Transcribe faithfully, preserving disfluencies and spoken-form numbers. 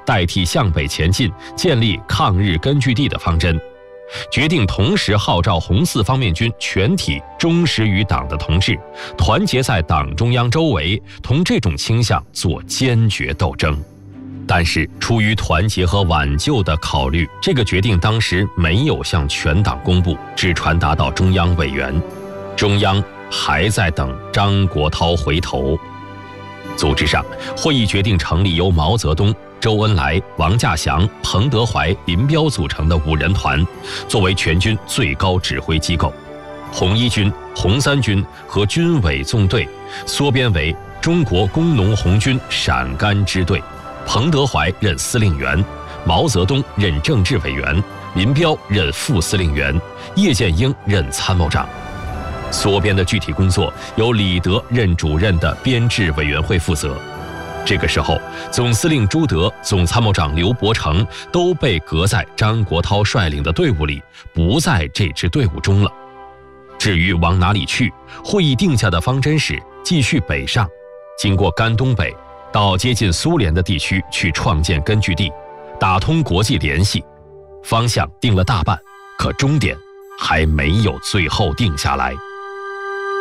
代替向北前进、建立抗日根据地的方针，决定同时号召红四方面军全体忠实于党的同志，团结在党中央周围，同这种倾向做坚决斗争。但是出于团结和挽救的考虑，这个决定当时没有向全党公布，只传达到中央委员，中央还在等张国焘回头。组织上，会议决定成立由毛泽东、周恩来、王稼祥、彭德怀、林彪组成的五人团，作为全军最高指挥机构。红一军、红三军和军委纵队缩编为中国工农红军陕甘支队，彭德怀任司令员，毛泽东任政治委员，林彪任副司令员，叶剑英任参谋长。缩编的具体工作由李德任主任的编制委员会负责。这个时候，总司令朱德、总参谋长刘伯承都被革在张国焘率领的队伍里，不在这支队伍中了。至于往哪里去，会议定下的方针是继续北上，经过甘东北，到接近苏联的地区去创建根据地，打通国际联系。方向定了大半，可终点还没有最后定下来。